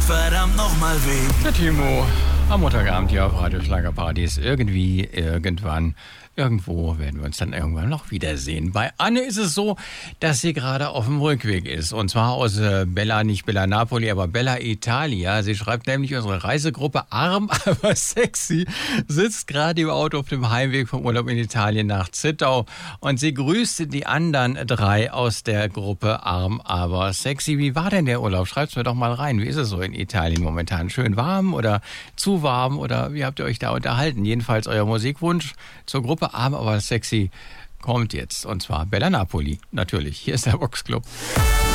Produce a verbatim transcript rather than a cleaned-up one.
verdammt nochmal weh. Der Timo am Montagabend hier auf Radio Schlagerpartys. Irgendwie, irgendwann, irgendwo werden wir uns dann irgendwann noch wiedersehen. Bei Anne ist es so, dass sie gerade auf dem Rückweg ist. Und zwar aus äh, Bella, nicht Bella Napoli, aber Bella Italia. Sie schreibt nämlich, unsere Reisegruppe Arm, aber sexy sitzt gerade im Auto auf dem Heimweg vom Urlaub in Italien nach Zittau. Und sie grüßt die anderen drei aus der Gruppe Arm, aber sexy. Wie war denn der Urlaub? Schreibt's mir doch mal rein. Wie ist es so in Italien momentan? Schön warm oder zu warm? Oder wie habt ihr euch da unterhalten? Jedenfalls euer Musikwunsch zur Gruppe Arm, aber sexy kommt jetzt. Und zwar Bella Napoli. Natürlich. Hier ist der Vox Club.